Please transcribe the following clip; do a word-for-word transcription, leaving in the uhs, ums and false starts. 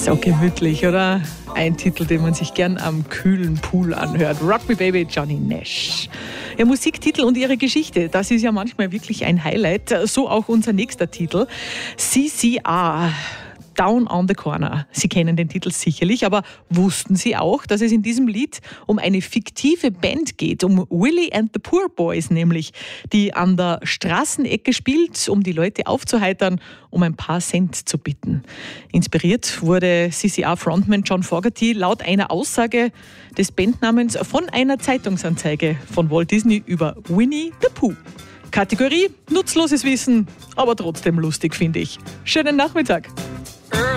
So gemütlich, oder? Ein Titel, den man sich gern am kühlen Pool anhört. Rock Me Baby, Johnny Nash. Ja, Musiktitel und ihre Geschichte, das ist ja manchmal wirklich ein Highlight. So auch unser nächster Titel. C C R. Down on the Corner. Sie kennen den Titel sicherlich, aber wussten Sie auch, dass es in diesem Lied um eine fiktive Band geht, um Willie and the Poor Boys nämlich, die an der Straßenecke spielt, um die Leute aufzuheitern, um ein paar Cent zu bitten. Inspiriert wurde C C R-Frontman John Fogerty laut einer Aussage des Bandnamens von einer Zeitungsanzeige von Walt Disney über Winnie the Pooh. Kategorie nutzloses Wissen, aber trotzdem lustig, finde ich. Schönen Nachmittag.